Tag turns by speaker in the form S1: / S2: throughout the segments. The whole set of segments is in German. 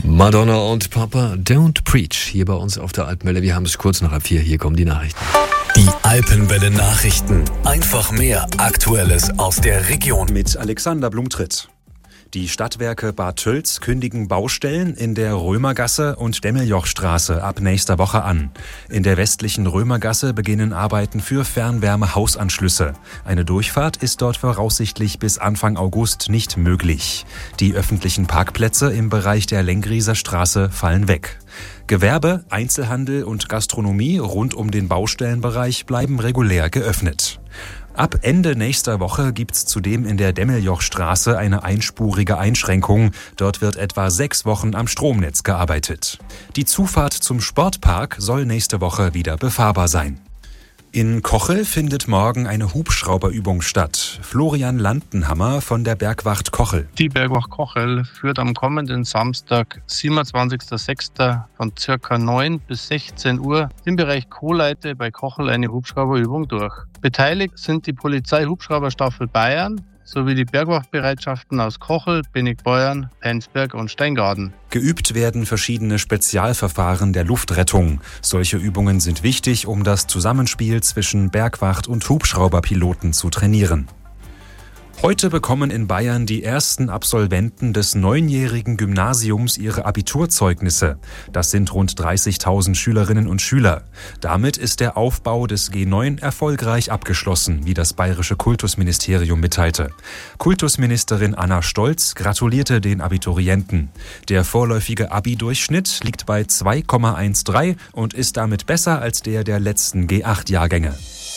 S1: Madonna und Papa Don't Preach hier bei uns auf der Alpenwelle. Wir haben es kurz nach 4. Hier kommen die Nachrichten.
S2: Die Alpenwelle Nachrichten. Einfach mehr Aktuelles aus der Region.
S3: Mit Alexander Blumtritt. Die Stadtwerke Bad Tölz kündigen Baustellen in der Römergasse und Demmeljochstraße ab nächster Woche an. In der westlichen Römergasse beginnen Arbeiten für Fernwärmehausanschlüsse. Eine Durchfahrt ist dort voraussichtlich bis Anfang August nicht möglich. Die öffentlichen Parkplätze im Bereich der Lengrieser Straße fallen weg. Gewerbe, Einzelhandel und Gastronomie rund um den Baustellenbereich bleiben regulär geöffnet. Ab Ende nächster Woche gibt's zudem in der Demmeljochstraße eine einspurige Einschränkung. Dort wird etwa 6 Wochen am Stromnetz gearbeitet. Die Zufahrt zum Sportpark soll nächste Woche wieder befahrbar sein. In Kochel findet morgen eine Hubschrauberübung statt. Florian Landenhammer von der Bergwacht Kochel.
S4: Die Bergwacht Kochel führt am kommenden Samstag, 27.06. von ca. 9 bis 16 Uhr im Bereich Kohleite bei Kochel eine Hubschrauberübung durch. Beteiligt sind die Polizei-Hubschrauberstaffel Bayern sowie die Bergwachtbereitschaften aus Kochel, Benigbeuern, Penzberg und Steingaden.
S3: Geübt werden verschiedene Spezialverfahren der Luftrettung. Solche Übungen sind wichtig, um das Zusammenspiel zwischen Bergwacht und Hubschrauberpiloten zu trainieren. Heute bekommen in Bayern die ersten Absolventen des 9-jährigen Gymnasiums ihre Abiturzeugnisse. Das sind rund 30.000 Schülerinnen und Schüler. Damit ist der Aufbau des G9 erfolgreich abgeschlossen, wie das bayerische Kultusministerium mitteilte. Kultusministerin Anna Stolz gratulierte den Abiturienten. Der vorläufige Abi-Durchschnitt liegt bei 2,13 und ist damit besser als der letzten G8-Jahrgänge.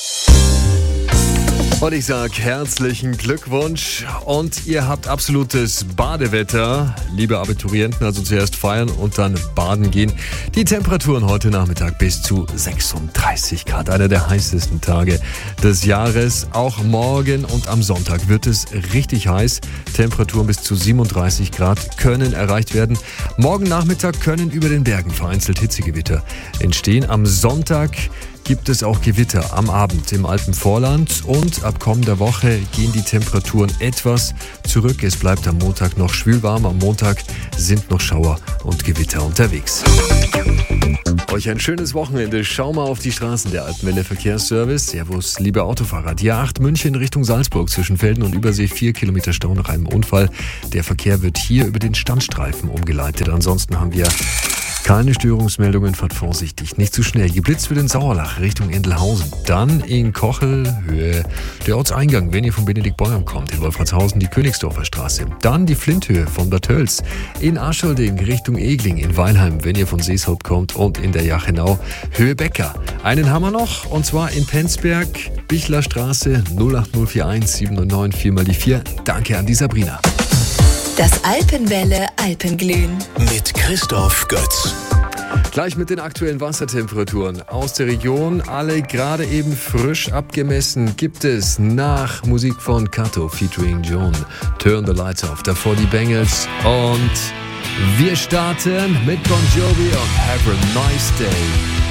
S1: Und ich sage herzlichen Glückwunsch und ihr habt absolutes Badewetter, liebe Abiturienten, also zuerst feiern und dann baden gehen. Die Temperaturen heute Nachmittag bis zu 36 Grad, einer der heißesten Tage des Jahres. Auch morgen und am Sonntag wird es richtig heiß. Temperaturen bis zu 37 Grad können erreicht werden. Morgen Nachmittag können über den Bergen vereinzelt Hitzegewitter entstehen. Am Sonntag gibt es auch Gewitter am Abend im Alpenvorland und ab kommender Woche gehen die Temperaturen etwas zurück. Es bleibt am Montag noch schwülwarm, am Montag sind noch Schauer und Gewitter unterwegs. Euch ein schönes Wochenende. Schau mal auf die Straßen der Alpenwelle Verkehrsservice. Servus, liebe Autofahrer. Die A8 München Richtung Salzburg zwischen Velden und Übersee 4 Kilometer Stau nach einem Unfall. Der Verkehr wird hier über den Standstreifen umgeleitet. Ansonsten haben wir keine Störungsmeldungen, fahrt vorsichtig, nicht zu schnell. Geblitzt wird in Sauerlach Richtung Endelhausen. Dann in Kochel, Höhe der Ortseingang, wenn ihr von Benediktbeuern kommt. In Wolfratshausen die Königsdorfer Straße. Dann die Flinthöhe von Bad Tölz. In Aschelding Richtung Egling. In Weilheim, wenn ihr von Seeshaupt kommt. Und in der Jachenau Höhe Becker. Einen haben wir noch, und zwar in Penzberg, Bichlerstraße 08041 709 4x4. Danke an die Sabrina.
S5: Das Alpenwelle Alpenglühen
S2: Mit Christoph Götz.
S1: Gleich mit den aktuellen Wassertemperaturen aus der Region, alle gerade eben frisch abgemessen, gibt es nach Musik von Kato featuring John Turn the Lights Off, davor die Bengals und wir starten mit Bon Jovi und Have a Nice Day.